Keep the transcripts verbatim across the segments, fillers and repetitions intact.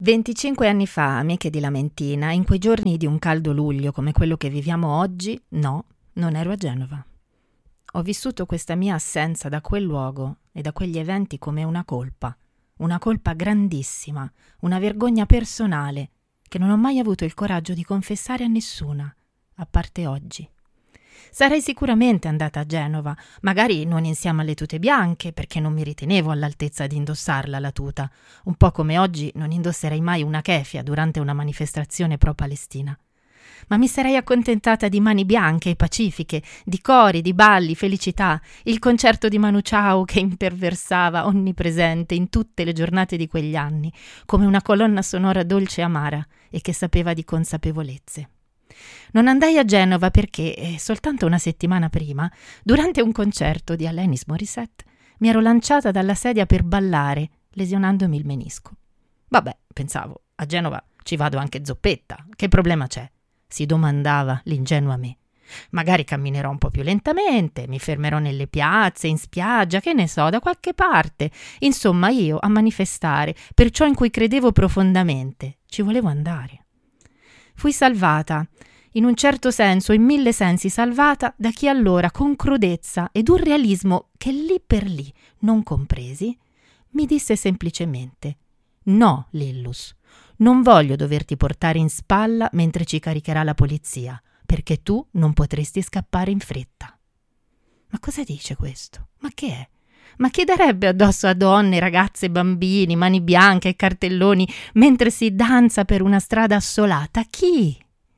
venticinque anni fa, amiche di Lamentina, in quei giorni di un caldo luglio come quello che viviamo oggi, no, non ero a Genova. Ho vissuto questa mia assenza da quel luogo e da quegli eventi come una colpa, una colpa grandissima, una vergogna personale che non ho mai avuto il coraggio di confessare a nessuna, a parte oggi. Sarei sicuramente andata a Genova, magari non insieme alle tute bianche, perché non mi ritenevo all'altezza di indossarla la tuta, un po' come oggi non indosserei mai una keffia durante una manifestazione pro-Palestina. Ma mi sarei accontentata di mani bianche e pacifiche, di cori, di balli, felicità, il concerto di Manu Chao che imperversava onnipresente in tutte le giornate di quegli anni, come una colonna sonora dolce e amara e che sapeva di consapevolezze. Non andai a Genova perché, eh, soltanto una settimana prima, durante un concerto di Alanis Morissette, mi ero lanciata dalla sedia per ballare, lesionandomi il menisco. Vabbè, pensavo, a Genova ci vado anche zoppetta, che problema c'è? Si domandava l'ingenua me. Magari camminerò un po' più lentamente, mi fermerò nelle piazze, in spiaggia, che ne so, da qualche parte. Insomma, io a manifestare per ciò in cui credevo profondamente, ci volevo andare. Fui salvata, in un certo senso, in mille sensi salvata, da chi allora, con crudezza ed un realismo che lì per lì non compresi, mi disse semplicemente: «No, Lillus, non voglio doverti portare in spalla mentre ci caricherà la polizia, perché tu non potresti scappare in fretta». Ma cosa dice questo? Ma che è? Ma chi darebbe addosso a donne, ragazze, bambini, mani bianche e cartelloni mentre si danza per una strada assolata? Chi?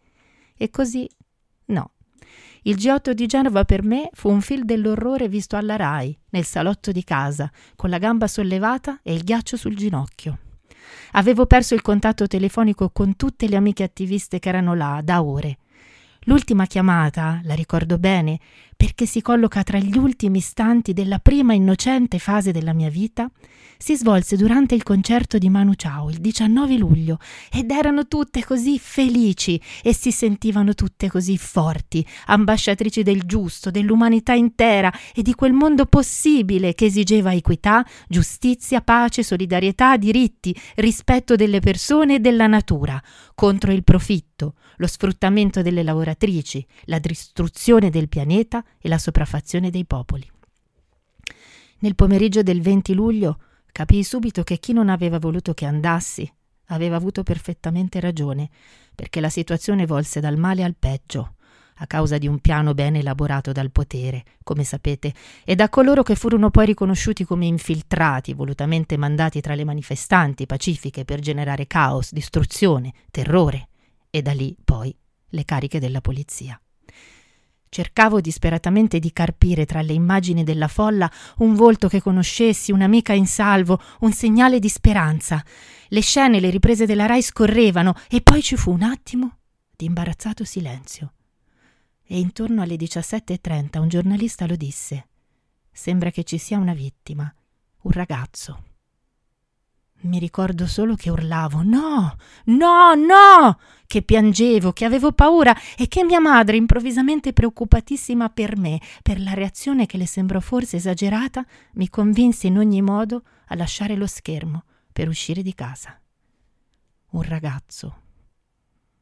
E così, no. Il G otto di Genova per me fu un film dell'orrore visto alla Rai, nel salotto di casa, con la gamba sollevata e il ghiaccio sul ginocchio. Avevo perso il contatto telefonico con tutte le amiche attiviste che erano là da ore. L'ultima chiamata, la ricordo bene, perché si colloca tra gli ultimi istanti della prima innocente fase della mia vita, si svolse durante il concerto di Manu Chao il diciannove luglio ed erano tutte così felici e si sentivano tutte così forti, ambasciatrici del giusto, dell'umanità intera e di quel mondo possibile che esigeva equità, giustizia, pace, solidarietà, diritti, rispetto delle persone e della natura, contro il profitto, lo sfruttamento delle lavoratrici, la distruzione del pianeta e la sopraffazione dei popoli. Nel pomeriggio del venti luglio capii subito che chi non aveva voluto che andassi aveva avuto perfettamente ragione, perché la situazione volse dal male al peggio, a causa di un piano ben elaborato dal potere, come sapete, e da coloro che furono poi riconosciuti come infiltrati, volutamente mandati tra le manifestanti pacifiche per generare caos, distruzione, terrore, e da lì poi le cariche della polizia. Cercavo disperatamente di carpire tra le immagini della folla un volto che conoscessi, un'amica in salvo, un segnale di speranza. Le scene, le riprese della Rai scorrevano e poi ci fu un attimo di imbarazzato silenzio. E intorno alle diciassette e trenta un giornalista lo disse: «Sembra che ci sia una vittima, un ragazzo». Mi ricordo solo che urlavo «No! No! No!», che piangevo, che avevo paura e che mia madre, improvvisamente preoccupatissima per me, per la reazione che le sembrò forse esagerata, mi convinse in ogni modo a lasciare lo schermo per uscire di casa. Un ragazzo.